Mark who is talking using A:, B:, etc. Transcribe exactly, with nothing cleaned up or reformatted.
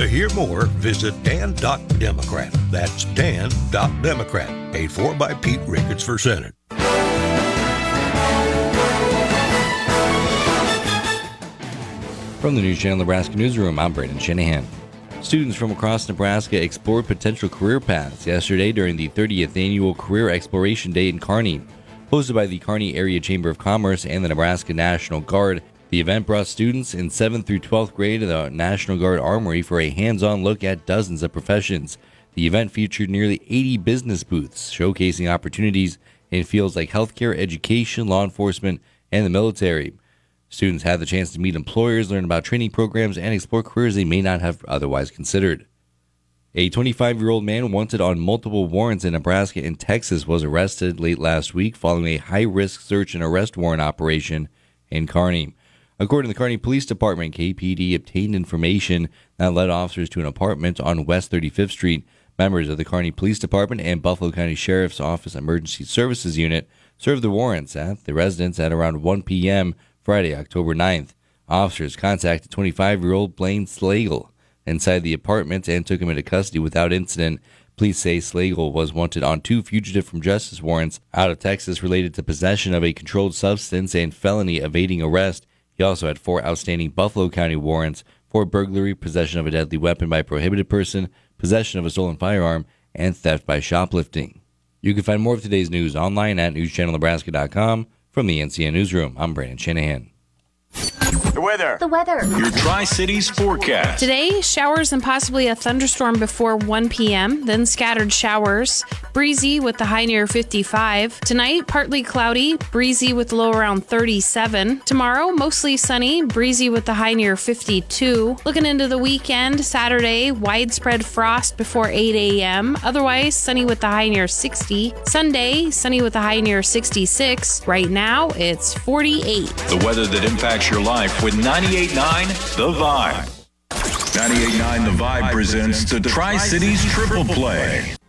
A: To hear more, visit dan dot democrat. That's dan dot democrat. Paid for by Pete Ricketts for Senate.
B: From the News Channel Nebraska Newsroom, I'm Brandon Shanahan. Students from across Nebraska explored potential career paths yesterday during the thirtieth Annual Career Exploration Day in Kearney. Hosted by the Kearney Area Chamber of Commerce and the Nebraska National Guard, the event brought students in seventh through twelfth grade to the National Guard Armory for a hands-on look at dozens of professions. The event featured nearly eighty business booths, showcasing opportunities in fields like healthcare, education, law enforcement, and the military. Students had the chance to meet employers, learn about training programs, and explore careers they may not have otherwise considered. A twenty-five-year-old man wanted on multiple warrants in Nebraska and Texas was arrested late last week following a high-risk search and arrest warrant operation in Kearney. According to the Kearney Police Department, K P D obtained information that led officers to an apartment on West thirty-fifth Street. Members of the Kearney Police Department and Buffalo County Sheriff's Office Emergency Services Unit served the warrants at the residence at around one p.m. Friday, October ninth. Officers contacted twenty-five-year-old Blaine Slagle inside the apartment and took him into custody without incident. Police say Slagle was wanted on two fugitive from justice warrants out of Texas related to possession of a controlled substance and felony evading arrest. He also had four outstanding Buffalo County warrants for burglary, possession of a deadly weapon by a prohibited person, possession of a stolen firearm, and theft by shoplifting. You can find more of today's news online at news channel nebraska dot com. From the N C N Newsroom, I'm Brandon Shanahan.
C: The weather.
D: The weather.
C: Your Tri-Cities forecast.
E: Today, showers and possibly a thunderstorm before one p.m., then scattered showers. Breezy with the high near fifty-five. Tonight, partly cloudy, breezy with the low around thirty-seven. Tomorrow, mostly sunny, breezy with the high near fifty-two. Looking into the weekend, Saturday, widespread frost before eight a.m. Otherwise, sunny with the high near sixty. Sunday, sunny with the high near sixty-six. Right now, it's forty-eight.
C: The weather that impacts your life with ninety-eight point nine The Vibe. ninety-eight point nine The Vibe presents the Tri-Cities Triple Play.